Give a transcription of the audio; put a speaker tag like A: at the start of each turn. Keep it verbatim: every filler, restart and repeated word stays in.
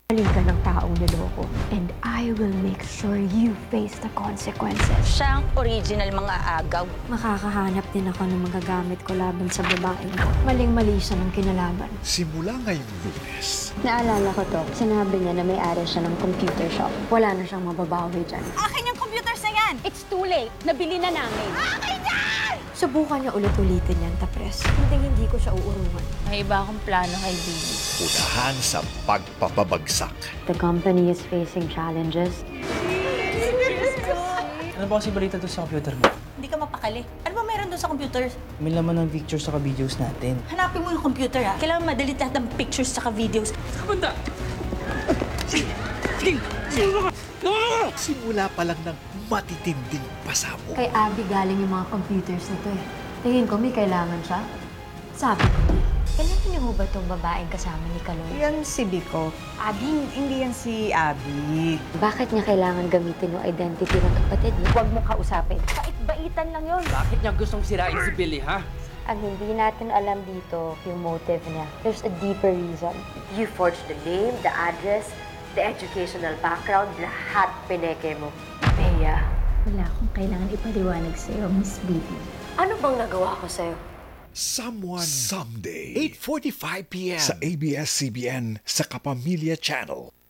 A: Maling ka ng taong niloko, and I will make sure you face the consequences.
B: Siya ang original mga agaw.
A: Makakahanap din ako ng magagamit ko laban sa babaeng ko. Maling-mali siya ng kinalaban.
C: Simula ngayong Lunes,
A: Naalala ko to, sinabi niya na may-ari siya ng computer shop. Wala na siyang mababawi dyan.
B: Akin yung computers na yan!
D: It's too late. Nabili na namin.
A: Subukan niya ulit-ulitin yan, Tapres. Hindi hindi ko siya uurungan.
B: May iba akong plano kay Bibi.
C: unahan sa pagpapabagsak.
A: The company is facing challenges.
E: Ano ba kasi balita doon sa computer mo?
B: Hindi ka mapakali. Ano ba meron doon sa computers?
E: May laman ng pictures sa videos natin.
B: Hanapin mo yung computer, ha? Kailangan madali lahat ng pictures sa videos.
C: Simula pa lang ng matitinding pasabog.
A: Kay Abby galing yung mga computers na to eh. Tingin ko may kailangan siya. Sabi ko na. Kailangan niyo ba itong babaeng kasama ni Kaloy?
F: Yan si Biko. Abi, hindi yan si Abi.
A: Bakit niya kailangan gamitin yung identity ng kapatid niya? Huwag mo kausapin. Bait-baitan lang yun.
G: Bakit niya gustong sirain si Billy, ha?
A: Ang hindi natin alam dito, yung motive niya. There's a deeper reason. You forged the name, the address, the educational background, lahat pineke mo. Maya,
D: Wala akong kailangan ipaliwanag sa'yo, Miss Bibi.
A: ano bang nagawa ko sa'yo?
C: Someone Someday. eight forty-five p m sa A B S C B N sa Kapamilya Channel.